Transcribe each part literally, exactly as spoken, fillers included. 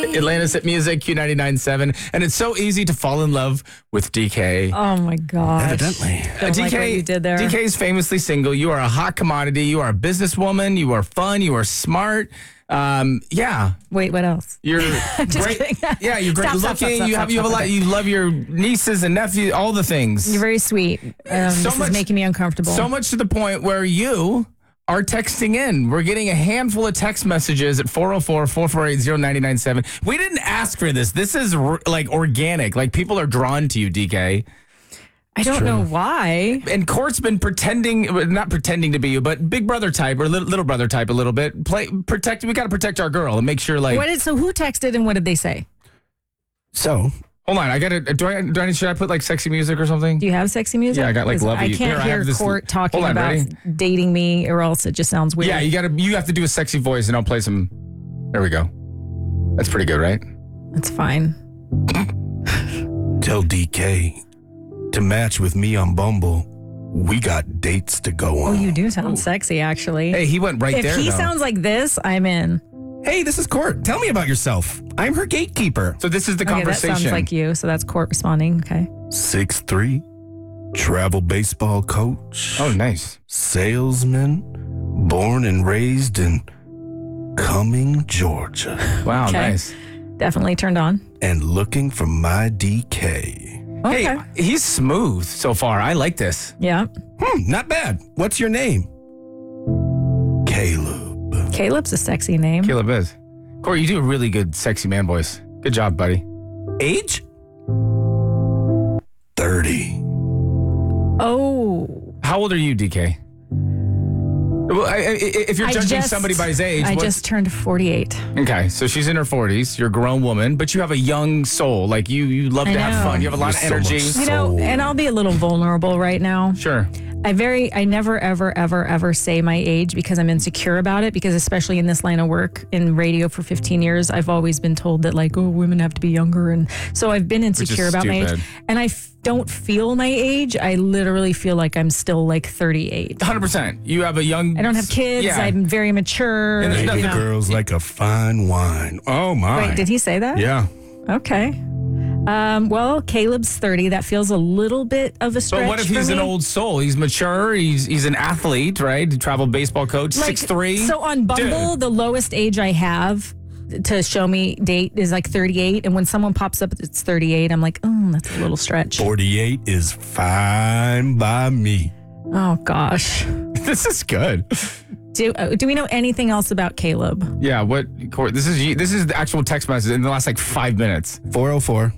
Atlantis Hit Music, Q ninety-nine point seven. And it's so easy to fall in love with D K. Oh, my gosh. Evidently. Don't D K, like what you did there. D K is famously single. You are a hot commodity. You are a businesswoman. You are fun. You are smart. Um, yeah. Wait, what else? You're Just great. kidding. Yeah, you're great Stop, stop, looking. stop, stop, you have stop, you have a stop, lot. okay. You love your nieces and nephews, all the things. You're very sweet. Um, So this much- is making me uncomfortable. So much to the point where you are texting in. We're getting a handful of text messages at four oh four, four four eight, oh nine nine seven. We didn't ask for this. This is r- like organic. Like people are drawn to you, D K. I don't know why. And Court's been pretending, not pretending to be you, but big brother type or little, little brother type a little bit. Play protect. We got to protect our girl and make sure like. What did, so who texted and what did they say? So, Hold on, I got to. Do I? Do I? Should I put like sexy music or something? Do you have sexy music? Yeah, I got, like, 'Cause love I you. can't Here, I hear have this- Court talking Hold on, about ready? dating me, or else it just sounds weird. Yeah, you got to. You have to do a sexy voice, and I'll play some. There we go. That's pretty good, right? That's fine. tell D K to match with me on Bumble. We got dates to go Oh, on. you do sound sexy, actually. Hey, he went right if there. he though. sounds like this, I'm in. Hey, this is Court. Tell me about yourself. I'm her gatekeeper. So this is the Okay, that conversation. sounds like you. So that's Court responding. Okay. six three, travel baseball coach, Oh, nice. salesman, born and raised in Cumming, Georgia, Wow, Okay. nice. Definitely turned on. and looking for my D K. Okay. Hey, he's smooth so far. I like this. Yeah. Hmm, not bad. What's your name? Caleb. Caleb's a sexy name. Caleb is. Corey, you do a really good sexy man voice. Good job, buddy. Age? thirty. Oh. How old are you, D K? Well, I, I, if you're I judging just- somebody by his age, I what's- just turned forty-eight. okay. So she's in her forties. You're a grown woman, but you have a young soul. Like you, you love I to have know. fun. You have a lot You're of so energy. much You know, Soul. and I'll be a little vulnerable right now. Sure. I very, I never, ever, ever, ever say my age because I'm insecure about it. Because especially in this line of work in radio for fifteen years, I've always been told that like, oh, women have to be younger, and so I've been insecure is about my stupid. age. And I f- don't feel my age. I literally feel like I'm still like thirty-eight. one hundred percent. You have a young. I don't have kids. Yeah. I'm very mature. And there's you nothing- know. Girls like a fine wine. Oh my. Wait, did he say that? Yeah. Okay. Um, well, Caleb's thirty. That feels a little bit of a stretch. But what if for he's an me. old soul? He's mature. He's he's an athlete, right? Travel baseball coach, Like, six three. So on Bumble, the lowest age I have to show me date is like thirty-eight. And when someone pops up, it's thirty-eight. I'm like, oh, that's a little stretch. forty-eight is fine by me. Oh, gosh. This is good. Do, uh, do we know anything else about Caleb? Yeah. What? Corey, this is you- this is the actual text message in the last like five minutes. four oh four.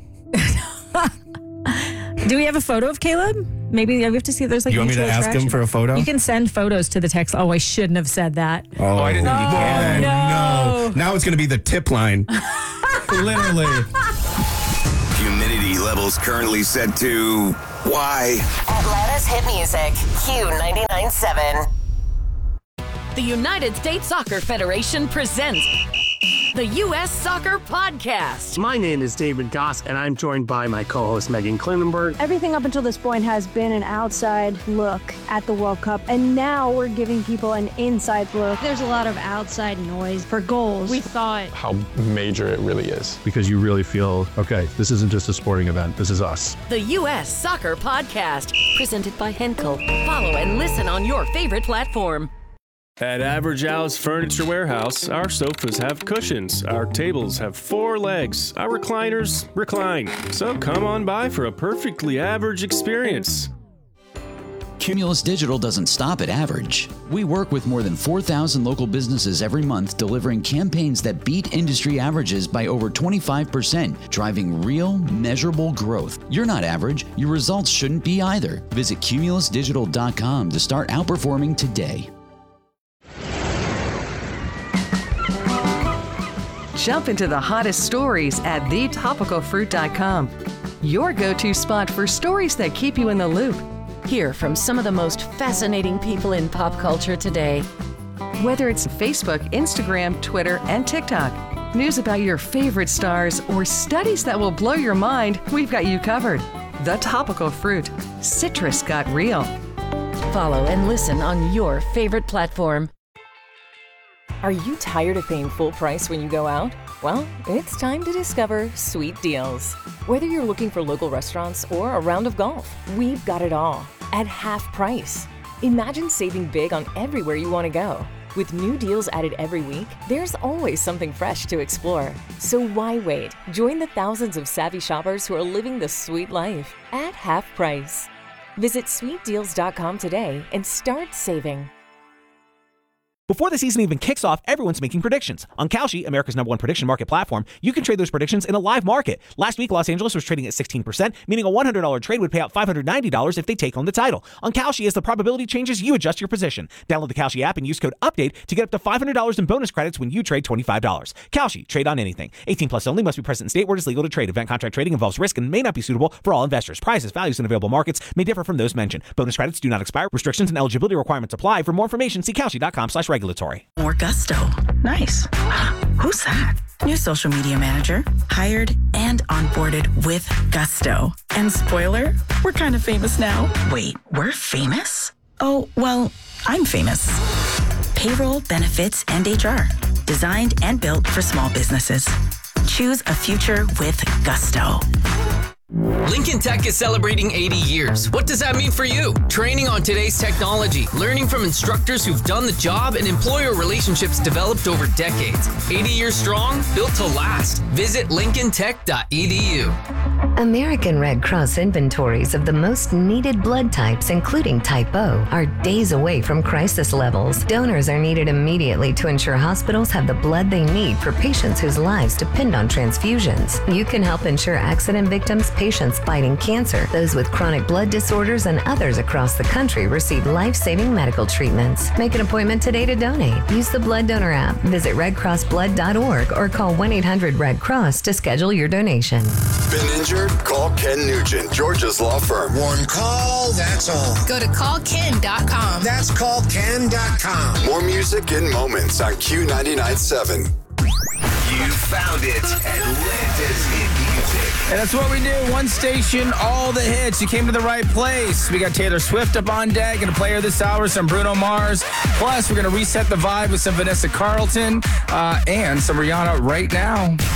Do we have a photo of Caleb? Maybe we have to see if there's like You want me to mutual ask him attraction. for a photo? You can send photos to the text. Oh, I shouldn't have said that. Oh, I didn't know you can. no. Now it's going to be the tip line. Literally. Humidity levels currently set to why? Atlanta's hit music, Q ninety-nine point seven. The United States Soccer Federation presents the U S Soccer Podcast. My name is David Goss, and I'm joined by my co-host Megan Klinenberg. Everything up until this point has been an outside look at the World Cup, and now we're giving people an inside look. There's a lot of outside noise for goals. We thought how major it really is. Because you really feel, okay, this isn't just a sporting event, this is us. The U S Soccer Podcast, presented by Henkel. Follow and listen on your favorite platform. At Average Al's Furniture Warehouse, our sofas have cushions, our tables have four legs, our recliners recline. So come on by for a perfectly average experience. Cumulus Digital doesn't stop at average. We work with more than four thousand local businesses every month, delivering campaigns that beat industry averages by over twenty-five percent, driving real, measurable growth. You're not average. Your results shouldn't be either. Visit cumulus digital dot com to start outperforming today. Jump into the hottest stories at the topical fruit dot com. Your go-to spot for stories that keep you in the loop. Hear from some of the most fascinating people in pop culture today. Whether it's Facebook, Instagram, Twitter, and TikTok, news about your favorite stars, or studies that will blow your mind, we've got you covered. The Topical Fruit. Citrus got real. Follow and listen on your favorite platform. Are you tired of paying full price when you go out? Well, it's time to discover Sweet Deals. Whether you're looking for local restaurants or a round of golf, we've got it all at half price. Imagine saving big on everywhere you want to go. With new deals added every week, there's always something fresh to explore. So why wait? Join the thousands of savvy shoppers who are living the sweet life at half price. Visit sweet deals dot com today and start saving. Before the season even kicks off, everyone's making predictions. On Kalshi, America's number one prediction market platform, you can trade those predictions in a live market. Last week, Los Angeles was trading at sixteen percent, meaning a one hundred dollars trade would pay out five hundred ninety dollars if they take home the title. On Kalshi, as the probability changes, you adjust your position. Download the Kalshi app and use code UPDATE to get up to five hundred dollars in bonus credits when you trade twenty-five dollars. Kalshi, trade on anything. eighteen plus only, must be present in state where it is legal to trade. Event contract trading involves risk and may not be suitable for all investors. Prices, values, and available markets may differ from those mentioned. Bonus credits do not expire. Restrictions and eligibility requirements apply. For more information, see kalshi dot com slash regulatory. More gusto. Nice. Who's that? New social media manager, hired and onboarded with gusto. And spoiler, we're kind of famous now. Wait, we're famous? Oh, well, I'm famous. Payroll, benefits, and H R. Designed and built for small businesses. Choose a future with gusto. Lincoln Tech is celebrating eighty years. What does that mean for you? Training on today's technology, learning from instructors who've done the job, and employer relationships developed over decades. eighty years strong, built to last. Visit lincoln tech dot e d u. American Red Cross inventories of the most needed blood types, including Type O, are days away from crisis levels. Donors are needed immediately to ensure hospitals have the blood they need for patients whose lives depend on transfusions. You can help ensure accident victims, patients fighting cancer, those with chronic blood disorders, and others across the country receive life-saving medical treatments. Make an appointment today to donate. Use the Blood Donor app, visit red cross blood dot org, or call one eight hundred red cross to schedule your donation. Been injured? Call Ken Nugent, Georgia's law firm. One call, that's all. Go to call ken dot com. That's call ken dot com. More music in moments on Q ninety-nine point seven. You found it, Atlanta's hit music. And that's what we do. One station, all the hits. You came to the right place. We got Taylor Swift up on deck. Going to play her this hour, some Bruno Mars. Plus, we're going to reset the vibe with some Vanessa Carlton uh, and some Rihanna right now.